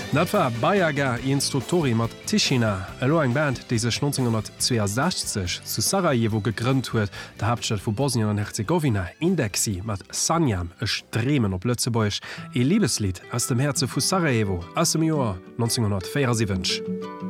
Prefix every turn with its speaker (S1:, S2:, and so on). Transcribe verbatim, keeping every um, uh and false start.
S1: Dat war Bajaga Instruktori mat Tischina, elo eng Band, die sech neunzehnhundertzweiundsechzig zu Sarajevo gegrünnt huet, der Hauptstadt vu Bosnien und Herzegowina, Indexi mat Sanjam, e Stremen op Lützeburg, e Liebeslied aus dem Herze vu Sarajevo aus dem Joar neunzehnhundertvierundsiebzig.